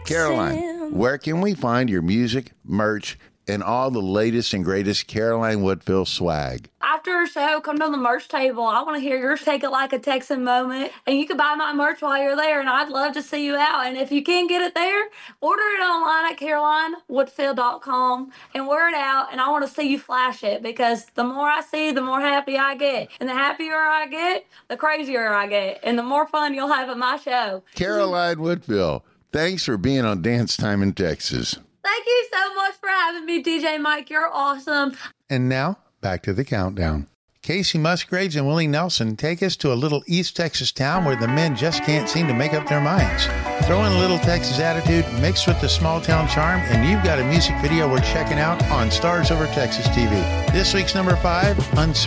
Caroline, where can we find your music, merch, and all the latest and greatest Caroline Woodfill swag? After our show, come to the merch table. I want to hear yours. Take it like a Texan moment. And you can buy my merch while you're there, and I'd love to see you out. And if you can't get it there, order it online at CarolineWoodfill.com and wear it out. And I want to see you flash it, because the more I see, the more happy I get. And the happier I get, the crazier I get. And the more fun you'll have at my show. Caroline Woodfill, thanks for being on Dance Time in Texas. Thank you so much for having me, DJ Mike. You're awesome. And now, back to the countdown. Casey Musgraves and Willie Nelson take us to a little East Texas town where the men just can't seem to make up their minds. Throw in a little Texas attitude mixed with the small town charm, and you've got a music video worth checking out on Stars Over Texas TV. This week's number 5, Uncertain.